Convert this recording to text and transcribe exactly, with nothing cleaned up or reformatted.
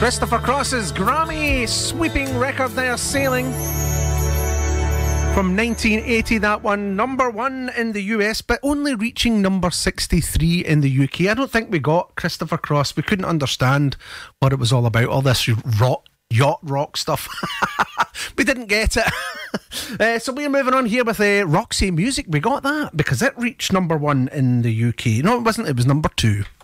Christopher Cross's Grammy sweeping record there, Sailing. From nineteen eighty, that one, number one in the U S, but only reaching number sixty-three in the U K. I don't think we got Christopher Cross. We couldn't understand what it was all about, all this rock, yacht rock stuff. We didn't get it. uh, so we're moving on here with uh, Roxy Music. We got that because it reached number one in the U K. No, it wasn't. It was number two.